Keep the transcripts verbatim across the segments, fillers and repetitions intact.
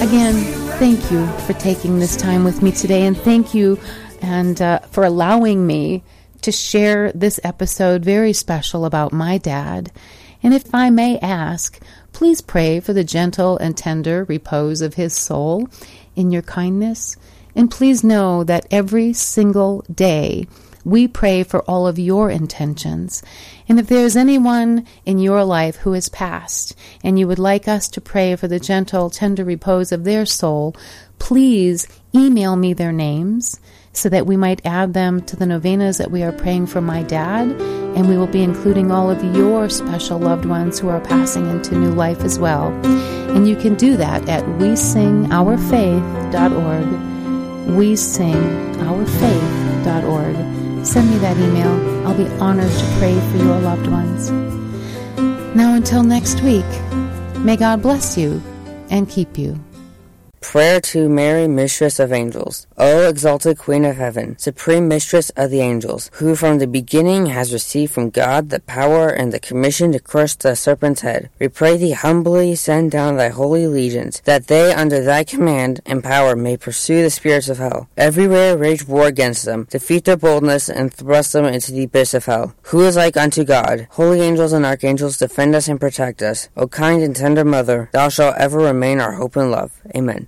Again, thank you for taking this time with me today, and thank you and uh, for allowing me to share this episode very special about my dad. And if I may ask, please pray for the gentle and tender repose of his soul in your kindness. And please know that every single day we pray for all of your intentions. And if there is anyone in your life who has passed and you would like us to pray for the gentle, tender repose of their soul, please email me their names so that we might add them to the novenas that we are praying for my dad, and we will be including all of your special loved ones who are passing into new life as well. And you can do that at we sing our faith dot org. we sing our faith dot org. Send me that email. I'll be honored to pray for your loved ones. Now until next week, may God bless you and keep you. Prayer to Mary, Mistress of Angels. O exalted Queen of Heaven, Supreme Mistress of the Angels, who from the beginning has received from God the power and the commission to crush the serpent's head, we pray thee humbly send down thy holy legions, that they under thy command and power may pursue the spirits of hell. Everywhere rage war against them, defeat their boldness, and thrust them into the abyss of hell. Who is like unto God? Holy angels and archangels, defend us and protect us. O kind and tender Mother, thou shalt ever remain our hope and love. Amen.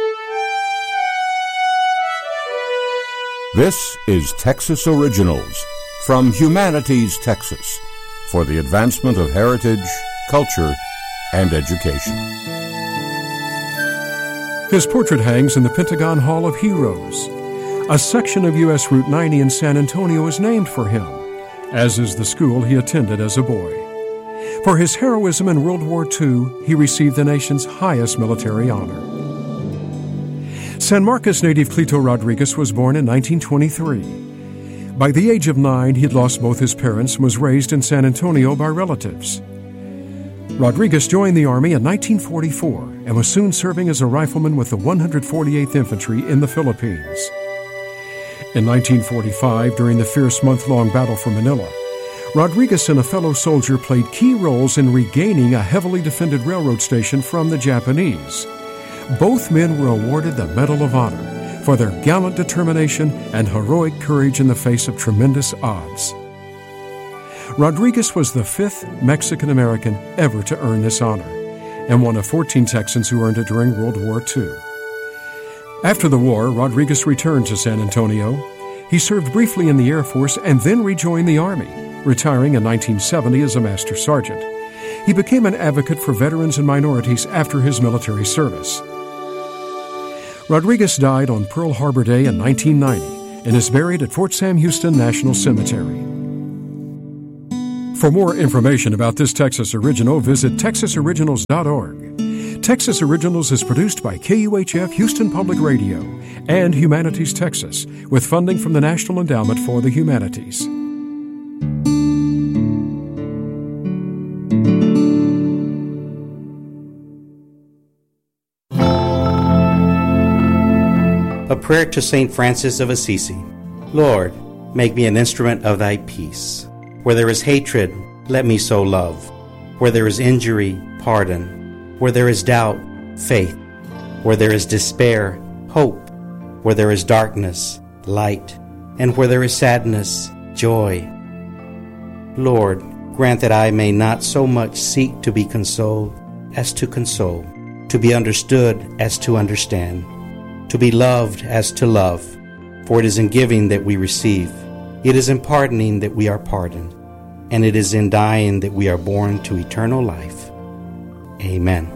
This is Texas Originals from Humanities, Texas, for the advancement of heritage, culture, and education. His portrait hangs in the Pentagon Hall of Heroes. A section of U S Route ninety in San Antonio is named for him, as is the school he attended as a boy. For his heroism in World War Two, he received the nation's highest military honor. San Marcos native Clito Rodriguez was born in nineteen twenty-three. By the age of nine, he had lost both his parents and was raised in San Antonio by relatives. Rodriguez joined the Army in nineteen forty-four and was soon serving as a rifleman with the one hundred forty-eighth Infantry in the Philippines. In nineteen forty-five, during the fierce month-long battle for Manila, Rodriguez and a fellow soldier played key roles in regaining a heavily defended railroad station from the Japanese. Both men were awarded the Medal of Honor for their gallant determination and heroic courage in the face of tremendous odds. Rodriguez was the fifth Mexican-American ever to earn this honor, and one of fourteen Texans who earned it during World War Two. After the war, Rodriguez returned to San Antonio. He served briefly in the Air Force and then rejoined the Army, retiring in nineteen seventy as a Master Sergeant. He became an advocate for veterans and minorities after his military service. Rodriguez died on Pearl Harbor Day in nineteen ninety and is buried at Fort Sam Houston National Cemetery. For more information about this Texas Original, visit texas originals dot org. Texas Originals is produced by K U H F Houston Public Radio and Humanities Texas, with funding from the National Endowment for the Humanities. A prayer to Saint Francis of Assisi. Lord, make me an instrument of thy peace. Where there is hatred, let me sow love. Where there is injury, pardon. Where there is doubt, faith. Where there is despair, hope. Where there is darkness, light. And where there is sadness, joy. Lord, grant that I may not so much seek to be consoled as to console, to be understood as to understand, to be loved as to love. For it is in giving that we receive, it is in pardoning that we are pardoned, and it is in dying that we are born to eternal life. Amen.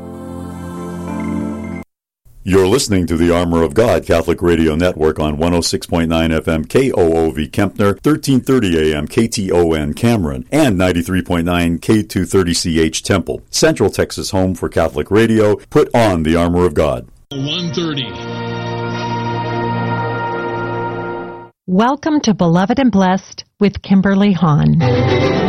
You're listening to the Armor of God Catholic Radio Network on one oh six point nine F M K O O V Kempner, thirteen thirty A M K T O N Cameron, and ninety-three point nine K two thirty C H Temple. Central Texas home for Catholic radio. Put on the Armor of God. one thirty. Welcome to Beloved and Blessed with Kimberly Hahn.